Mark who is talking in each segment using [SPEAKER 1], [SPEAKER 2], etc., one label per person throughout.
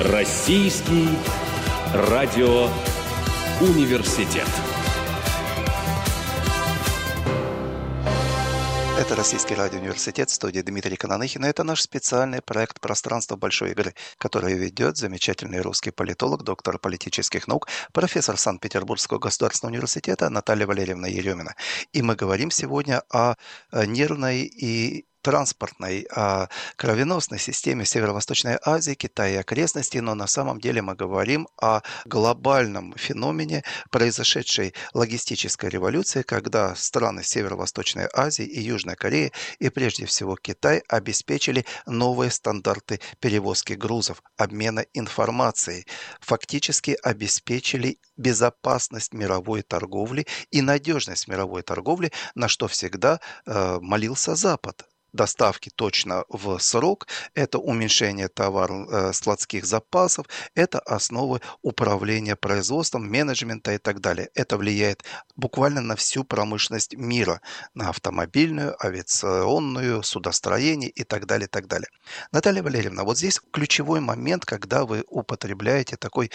[SPEAKER 1] Российский радиоуниверситет.
[SPEAKER 2] Это Российский радиоуниверситет, в студии Дмитрий Кононыхин. Это наш специальный проект «Пространство большой игры», который ведет замечательный русский политолог, доктор политических наук, профессор Санкт-Петербургского государственного университета Наталья Валерьевна Еремина. И мы говорим сегодня о нервной и транспортной, кровеносной системе Северо-Восточной Азии, Китая и окрестностей, но на самом деле мы говорим о глобальном феномене произошедшей логистической революции, когда страны Северо-Восточной Азии и Южной Кореи, и прежде всего Китай, обеспечили новые стандарты перевозки грузов, обмена информацией, фактически обеспечили безопасность мировой торговли и надежность мировой торговли, на что всегда молился Запад. Доставки точно в срок, это уменьшение складских запасов, это основы управления производством, менеджмента и так далее. Это влияет буквально на всю промышленность мира, на автомобильную, авиационную, судостроение и так далее, и так далее. Наталья Валерьевна, вот здесь ключевой момент, когда вы употребляете такой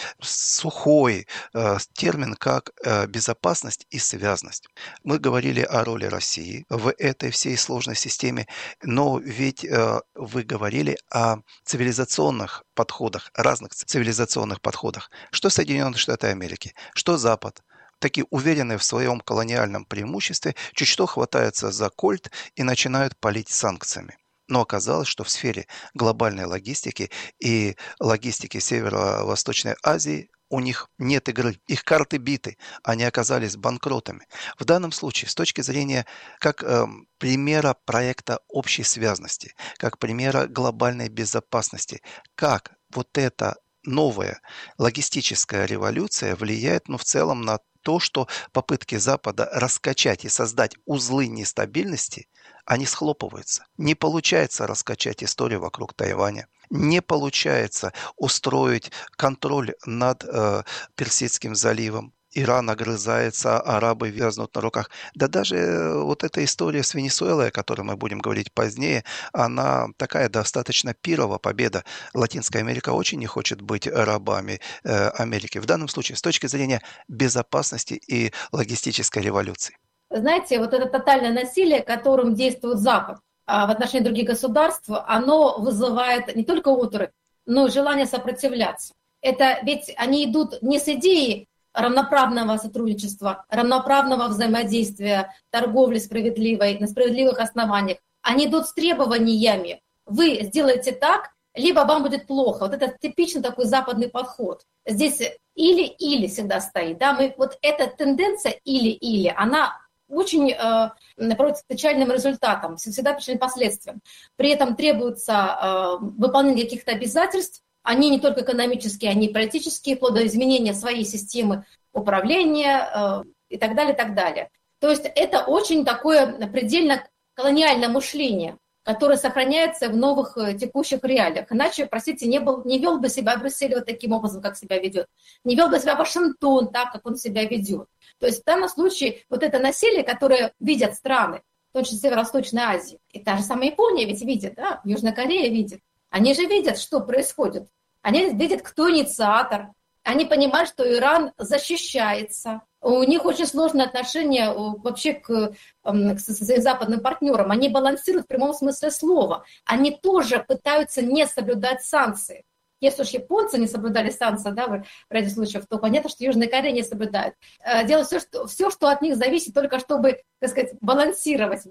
[SPEAKER 2] сухой термин, как безопасность и связность. Мы говорили о роли России в этой всей сложной системе. Но ведь вы говорили о цивилизационных подходах, разных цивилизационных подходах. Что Соединенные Штаты Америки, что Запад, такие уверенные в своем колониальном преимуществе, чуть что хватаются за кольт и начинают палить санкциями. Но оказалось, что в сфере глобальной логистики и логистики Северо-Восточной Азии у них нет игры, их карты биты, они оказались банкротами. В данном случае, с точки зрения как примера проекта общей связности, как примера глобальной безопасности, как вот эта новая логистическая революция влияет, в целом на то, что попытки Запада раскачать и создать узлы нестабильности, они схлопываются. Не получается раскачать историю вокруг Тайваня. Не получается устроить контроль над Персидским заливом. Иран огрызается, арабы вязнут на руках. Да даже вот эта история с Венесуэлой, о которой мы будем говорить позднее, она такая достаточно пирова победа. Латинская Америка очень не хочет быть рабами Америки. В данном случае, с точки зрения безопасности и логистической революции.
[SPEAKER 3] Знаете, вот это тотальное насилие, которым действует Запад в отношении других государств, оно вызывает не только оторопь, но и желание сопротивляться. Это ведь они идут не с идеей равноправного сотрудничества, равноправного взаимодействия, торговли справедливой, на справедливых основаниях. Они идут с требованиями. Вы сделаете так, либо вам будет плохо. Вот это типичный такой западный подход. Здесь или-или всегда стоит. Да? Вот эта тенденция или-или, она очень приводит к печальным результатам, всегда печальным последствиям. При этом требуется выполнение каких-то обязательств. Они не только экономические, они и политические, вплоть до изменения своей системы управления и так далее, и так далее. То есть это очень такое предельно колониальное мышление, которое сохраняется в новых текущих реалиях. Иначе, простите, не вел бы себя Брюссель вот таким образом, как себя ведет. Не вел бы себя Вашингтон так, как он себя ведет. То есть в данном случае вот это насилие, которое видят страны, в том числе Северо-Восточной Азии, и та же самая Япония ведь видит, да, Южная Корея видит. Они же видят, что происходит. Они видят, кто инициатор. Они понимают, что Иран защищается. У них очень сложные отношения вообще к своим западным партнерам. Они балансируют в прямом смысле слова. Они тоже пытаются не соблюдать санкции. Если уж японцы не соблюдали санкции, да, в ряде случаев, то понятно, что Южная Корея не соблюдает. Делать все, что от них зависит, только чтобы, так сказать, балансировать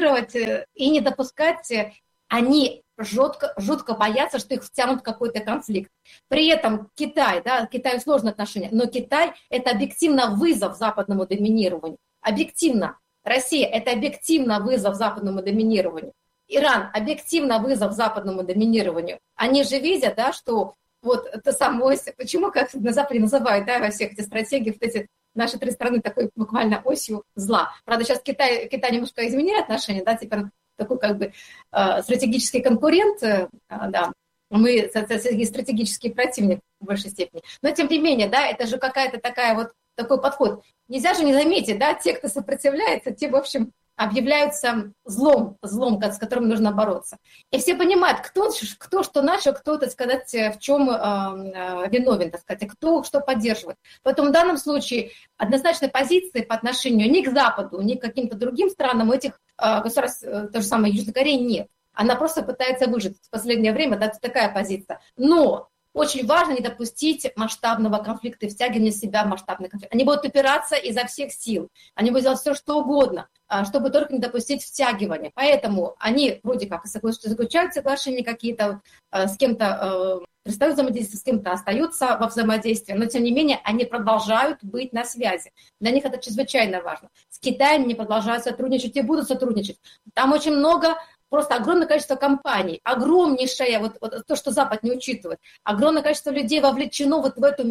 [SPEAKER 3] и не допускать. Они жутко боятся, что их втянут в какой-то конфликт. При этом Китай, да, Китаю сложные отношения, но Китай – это объективно вызов западному доминированию. Объективно. Россия – это объективно вызов западному доминированию. Иран – объективно вызов западному доминированию. Они же видят, да, что вот это самое, почему, как на Западе называют, да, во всех этих стратегиях, вот эти наши три страны такой буквально осью зла. Правда, сейчас Китай немножко изменяет отношения, да, теперь такой как бы стратегический конкурент, да, мы стратегический противник в большей степени. Но тем не менее, да, это же какая-то такая вот такой подход. Нельзя же не заметить, да, те, кто сопротивляется, те, в общем, объявляются злом, с которым нужно бороться. И все понимают, кто что начал, кто, так сказать, в чем виновен, так сказать, кто что поддерживает. Поэтому в данном случае однозначной позиции по отношению ни к Западу, ни к каким-то другим странам этих государств, то же самое Южной Кореи, нет. Она просто пытается выжить. В последнее время такая позиция. Но очень важно не допустить масштабного конфликта и втягивания в себя в масштабный конфликт. Они будут упираться изо всех сил. Они будут делать все, что угодно, чтобы только не допустить втягивания. Поэтому они вроде как заключают соглашения какие-то, с кем-то перестают взаимодействовать, с кем-то остаются во взаимодействии, но тем не менее они продолжают быть на связи. Для них это чрезвычайно важно. С Китаем они продолжают сотрудничать и будут сотрудничать. Там очень много, просто огромное количество компаний, огромнейшее, вот то, что Запад не учитывает, огромное количество людей вовлечено вот в эту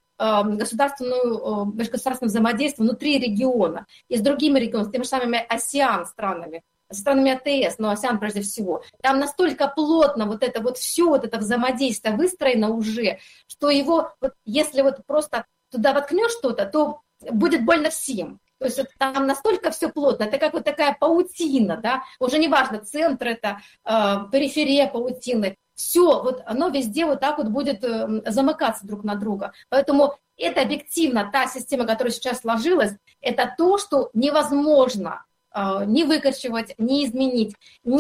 [SPEAKER 3] межгосударственное взаимодействие внутри региона и с другими регионами, с теми же самыми ASEAN странами, со странами АТС, но ASEAN прежде всего. Там настолько плотно все это взаимодействие выстроено уже, что его, если просто туда воткнешь что-то, то будет больно всем. То есть там настолько все плотно, это как такая паутина, да, уже не важно, центр это, периферия паутины, все, оно везде так будет замыкаться друг на друга. Поэтому это объективно та система, которая сейчас сложилась, это то, что невозможно не выкорчевать, не изменить,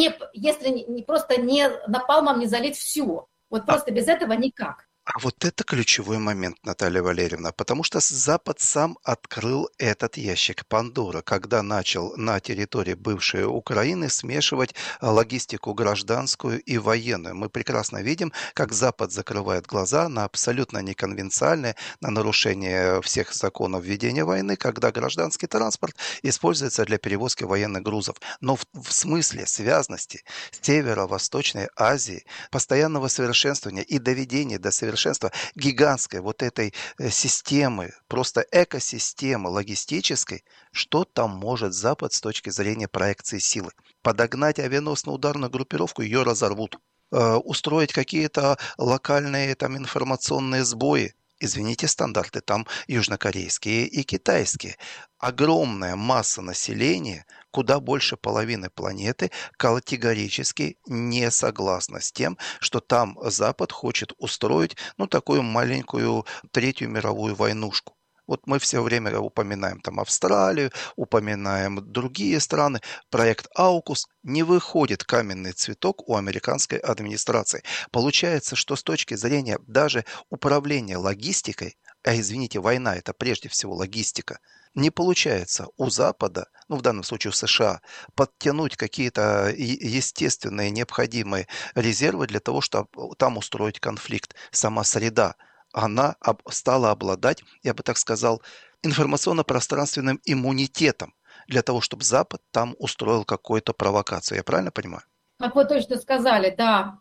[SPEAKER 3] если просто не напалмом не залить все. Просто без этого никак.
[SPEAKER 2] А вот это ключевой момент, Наталья Валерьевна, потому что Запад сам открыл этот ящик Пандоры, когда начал на территории бывшей Украины смешивать логистику гражданскую и военную. Мы прекрасно видим, как Запад закрывает глаза на абсолютно неконвенциальное, на нарушение всех законов ведения войны, когда гражданский транспорт используется для перевозки военных грузов. Но в смысле связности Северо-Восточной Азии, постоянного совершенствования и доведения до совершенства гигантской этой системы, просто экосистемы логистической, что там может Запад с точки зрения проекции силы? Подогнать авианосную ударную группировку, ее разорвут. Устроить какие-то локальные информационные сбои. Извините, стандарты там южнокорейские и китайские. Огромная масса населения, куда больше половины планеты, категорически не согласна с тем, что там Запад хочет устроить такую маленькую Третью мировую войнушку. Мы все время упоминаем Австралию, упоминаем другие страны. Проект AUKUS, не выходит каменный цветок у американской администрации. Получается, что с точки зрения даже управления логистикой, извините, война это прежде всего логистика, не получается у Запада, в данном случае у США, подтянуть какие-то естественные необходимые резервы для того, чтобы там устроить конфликт. Сама среда, она стала обладать, я бы так сказал, информационно-пространственным иммунитетом для того, чтобы Запад там устроил какую-то провокацию. Я правильно понимаю?
[SPEAKER 3] Как вы точно сказали, да.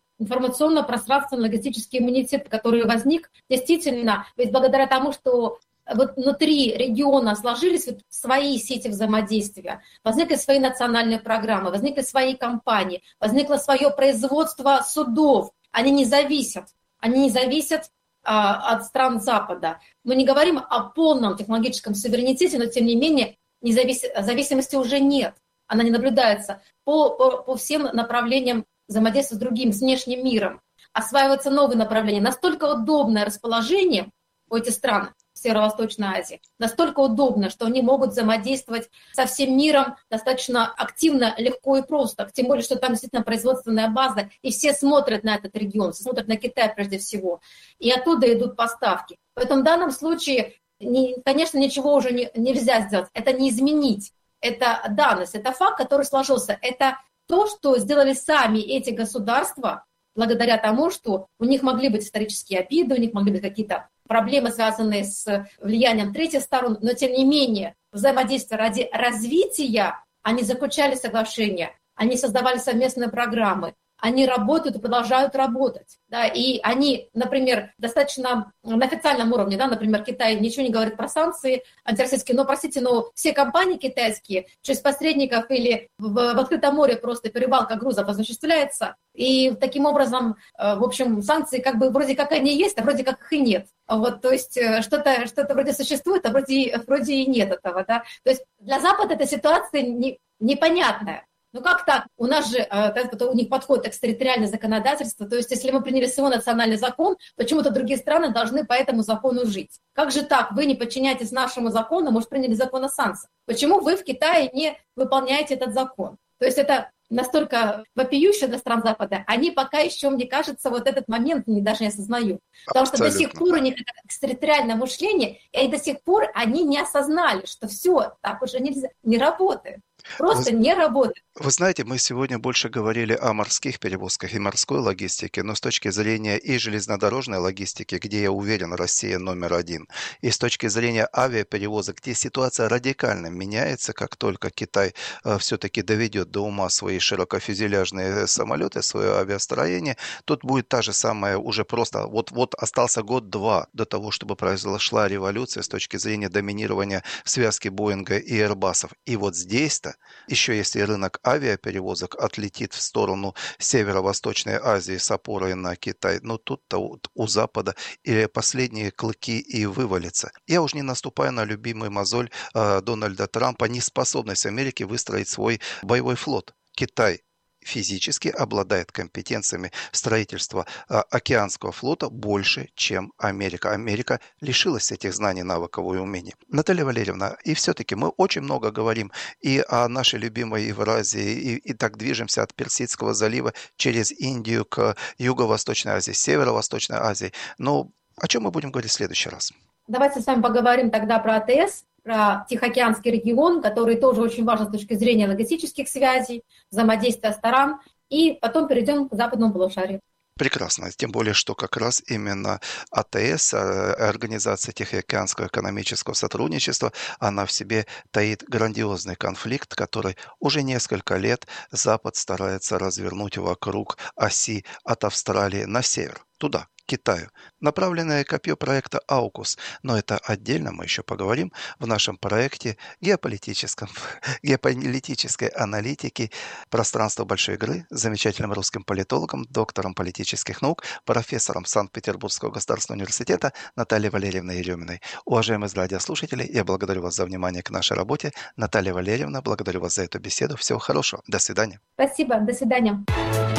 [SPEAKER 3] Информационно-пространственно-логистический иммунитет, который возник, действительно, ведь благодаря тому, что внутри региона сложились свои сети взаимодействия, возникли свои национальные программы, возникли свои компании, возникло свое производство судов. Они не зависят от стран Запада. Мы не говорим о полном технологическом суверенитете, но тем не менее зависимости уже нет. Она не наблюдается по всем направлениям взаимодействия с другим, с внешним миром. Осваиваются новые направления. Настолько удобное расположение у этих стран в Северо-Восточной Азии, настолько удобно, что они могут взаимодействовать со всем миром достаточно активно, легко и просто. Тем более, что там действительно производственная база, и все смотрят на этот регион, все смотрят на Китай прежде всего. И оттуда идут поставки. Поэтому в данном случае, конечно, ничего уже нельзя сделать. Это не изменить. Это данность, это факт, который сложился. Это то, что сделали сами эти государства, благодаря тому, что у них могли быть исторические обиды, у них могли быть какие-то проблемы, связанные с влиянием третьих сторон, но тем не менее взаимодействие ради развития, они заключали соглашения, они создавали совместные программы, они работают и продолжают работать. Да, и они, например, достаточно на официальном уровне, да, например, Китай ничего не говорит про санкции антироссийские, но, простите, но все компании китайские через посредников или в открытом море просто перевалка грузов осуществляется, и таким образом, в общем, санкции как бы вроде как они есть, а вроде как их и нет. Вот, то есть что-то вроде существует, а вроде и нет этого, да. То есть для Запада эта ситуация непонятная. Ну как так? У нас же у них подходит экстерриториальное законодательство, то есть если мы приняли свой национальный закон, почему-то другие страны должны по этому закону жить. Как же так? Вы не подчиняетесь нашему закону, может, приняли закон о санкциях. Почему вы в Китае не выполняете этот закон? То есть это настолько вопиюще для стран Запада, они пока еще, мне кажется, вот этот момент даже не осознают. Потому что до сих пор у них это экстерриториальное мышление, и до сих пор они не осознали, что все, так уже нельзя, не работает. Просто не работает.
[SPEAKER 2] Вы знаете, мы сегодня больше говорили о морских перевозках и морской логистике, но с точки зрения и железнодорожной логистики, где, я уверен, Россия номер один, и с точки зрения авиаперевозок, где ситуация радикально меняется, как только Китай все-таки доведет до ума свои широкофюзеляжные самолеты, свое авиастроение, тут будет та же самая уже просто, вот остался год-два до того, чтобы произошла революция с точки зрения доминирования связки Боинга и Airbus'ов. И вот здесь-то еще если рынок авиаперевозок отлетит в сторону Северо-Восточной Азии с опорой на Китай, но тут-то у Запада и последние клыки и вывалятся. Я уж не наступаю на любимый мозоль Дональда Трампа, неспособность Америки выстроить свой боевой флот. Китай физически обладает компетенциями строительства океанского флота больше, чем Америка. Америка лишилась этих знаний, навыков и умений. Наталья Валерьевна, и все-таки мы очень много говорим и о нашей любимой Евразии, и так движемся от Персидского залива через Индию к Юго-Восточной Азии, Северо-Восточной Азии. Но о чем мы будем говорить в следующий раз?
[SPEAKER 3] Давайте с вами поговорим тогда про АТС, про Тихоокеанский регион, который тоже очень важен с точки зрения логистических связей, взаимодействия сторон, и потом перейдем к западному полушарию.
[SPEAKER 2] Прекрасно. Тем более, что как раз именно АТС, Организация Тихоокеанского экономического сотрудничества, она в себе таит грандиозный конфликт, который уже несколько лет Запад старается развернуть вокруг оси от Австралии на север, туда, к Китаю. Направленное копье проекта AUKUS, но это отдельно мы еще поговорим в нашем проекте геополитической аналитики «Пространство большой игры» с замечательным русским политологом, доктором политических наук, профессором Санкт-Петербургского государственного университета Натальей Валерьевной Ереминой. Уважаемые радиослушатели, я благодарю вас за внимание к нашей работе. Наталья Валерьевна, благодарю вас за эту беседу. Всего хорошего. До свидания.
[SPEAKER 3] Спасибо. До свидания.